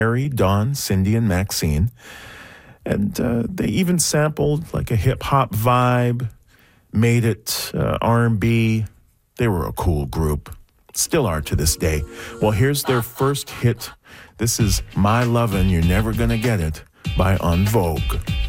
Harry, Dawn, Cindy, and Maxine. And they even sampled like a hip-hop vibe, made it R&B. They were a cool group. Still are to this day. Well, here's their first hit. This is My Lovin' You're Never Gonna Get It by En Vogue.